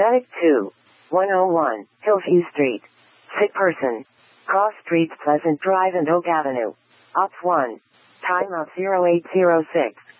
Medic 2. 101, Hillview Street. Sick person. Cross Streets, Pleasant Drive and Oak Avenue. Ops 1. Time of 0806.